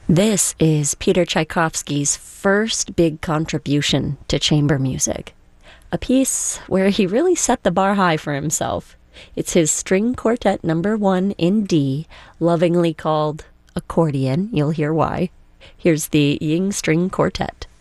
This is Peter Tchaikovsky's first big contribution to chamber music, a piece where he really set the bar high for himself. It's his String Quartet number 1 in D, lovingly called Accordion. You'll hear why. Here's the Ying String Quartet.